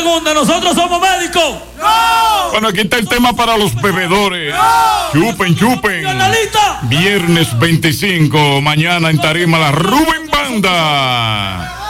segunda, nosotros somos médicos. ¡No! Bueno, aquí está el tema para los bebedores. ¡No! Chupen, chupen. Viernes 25, mañana en Tarima, la Rubén Banda.